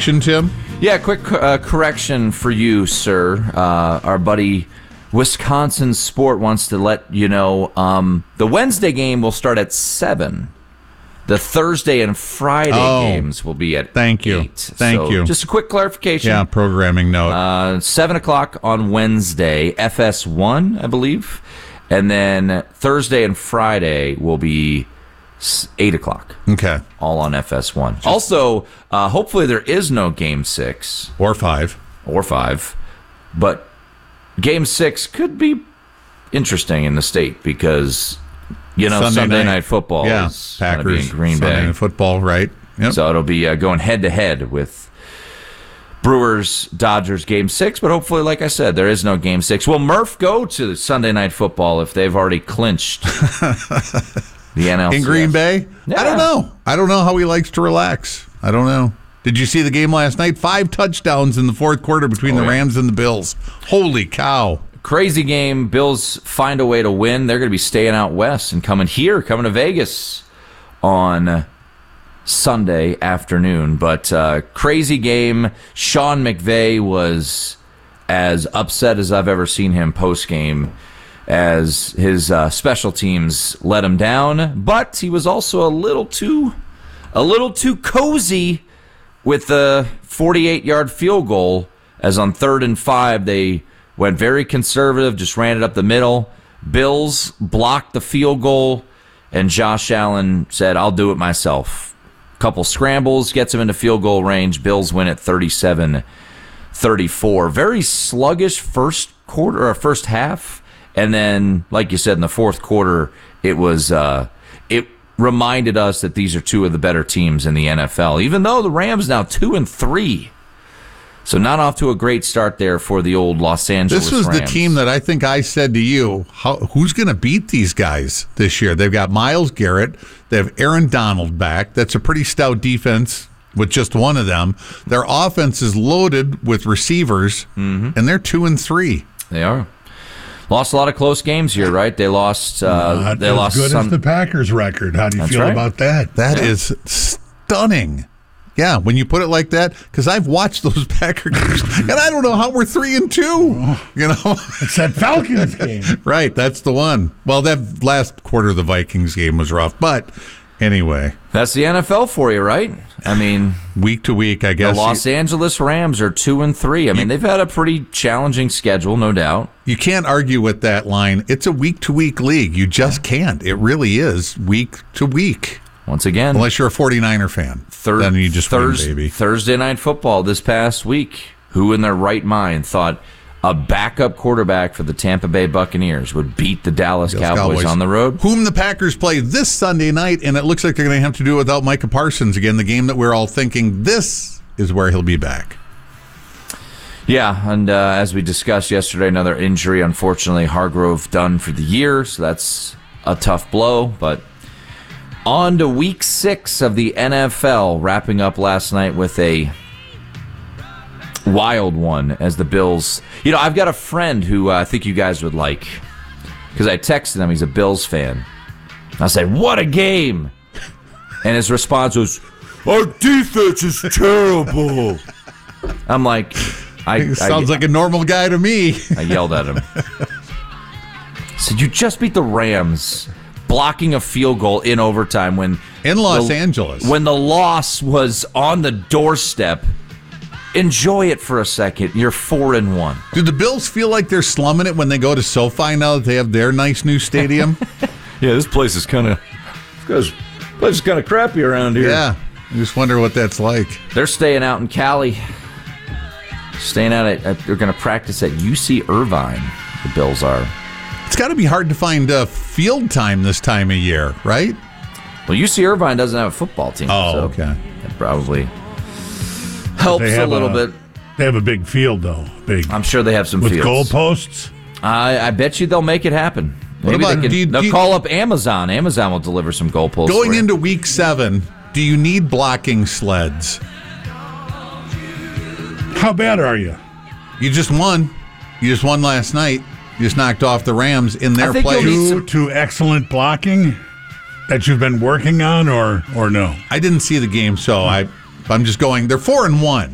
correction, Tim? Yeah, quick correction for you, sir. Our buddy Wisconsin Sport wants to let you know the Wednesday game will start at 7. The Thursday and Friday games will be at 8. Thank you. Just a quick clarification. Yeah, programming note. 7 o'clock on Wednesday, FS1, I believe. And then Thursday and Friday will be 8 o'clock. Okay. All on FS1. Also, hopefully there is no Game 6. Or 5. But Game 6 could be interesting in the state because, Sunday night football is going to be in Green Bay. Sunday night football, right. Yep. So it'll be going head-to-head with Brewers-Dodgers Game 6. But hopefully, like I said, there is no Game 6. Will Murph go to Sunday night football if they've already clinched the NLCS? In Green Bay? Yeah. I don't know how he likes to relax. I don't know. Did you see the game last night? 5 touchdowns in the fourth quarter between the Rams and the Bills. Holy cow. Crazy game. Bills find a way to win. They're going to be staying out west and coming to Vegas on Sunday afternoon. But crazy game. Sean McVay was as upset as I've ever seen him post-game as his special teams let him down. But he was also a little too cozy with the 48-yard field goal, as on 3rd and 5, they went very conservative, just ran it up the middle. Bills blocked the field goal, and Josh Allen said, I'll do it myself. Couple scrambles, gets him into field goal range. Bills win at 37-34. Very sluggish first quarter or first half, and then, like you said, in the fourth quarter, it was it reminded us that these are two of the better teams in the NFL, even though the Rams now 2-3. So not off to a great start there for the old Los Angeles Rams. This was the team that I think I said to you, who's going to beat these guys this year? They've got Myles Garrett. They have Aaron Donald back. That's a pretty stout defense with just one of them. Their offense is loaded with receivers, and they're 2-3. They are. Lost a lot of close games here, right? They lost. Not they as lost good some. as the Packers record. How do you That's feel right. about that? That is stunning. Yeah, when you put it like that, because I've watched those Packer games, and I don't know how we're 3-2. It's that Falcons game, right? That's the one. Well, that last quarter of the Vikings game was rough, but anyway, that's the NFL for you, right? I mean, week to week, I guess. The Los Angeles Rams are 2-3. I mean, they've had a pretty challenging schedule, no doubt. You can't argue with that line. It's a week to week league. You just can't. It really is week to week. Once again, unless you're a 49er fan, then you just win, baby. Thursday night football this past week. Who in their right mind thought a backup quarterback for the Tampa Bay Buccaneers would beat the Dallas Cowboys on the road? Whom the Packers play this Sunday night, and it looks like they're going to have to do it without Micah Parsons again, the game that we're all thinking this is where he'll be back. Yeah, and as we discussed yesterday, another injury. Unfortunately, Hargrove done for the year, so that's a tough blow, but on to Week 6 of the NFL, wrapping up last night with a wild one as the Bills. I've got a friend who I think you guys would like, because I texted him. He's a Bills fan. I said, what a game. And his response was, our defense is terrible. I'm like, sounds like a normal guy to me. I yelled at him. I said, you just beat the Rams, blocking a field goal in overtime in Los Angeles, when the loss was on the doorstep. Enjoy it for a second. You're 4-1. Do the Bills feel like they're slumming it when they go to SoFi now that they have their nice new stadium? Yeah, this place is kind of crappy around here. Yeah, I just wonder what that's like. They're staying out in Cali. They're going to practice at UC Irvine. The Bills are. It's got to be hard to find field time this time of year, right? Well, UC Irvine doesn't have a football team. Oh, okay. That probably helps a little bit. They have a big field, though. Big. I'm sure they have some with fields. Goalposts? I bet you they'll make it happen. Maybe they'll call up Amazon. Amazon will deliver some goalposts. Going into Week 7, do you need blocking sleds? How bad are you? You just won. You just won last night. You just knocked off the Rams in their place. To excellent blocking that you've been working on, or no? I didn't see the game, so I'm just going. They're 4-1.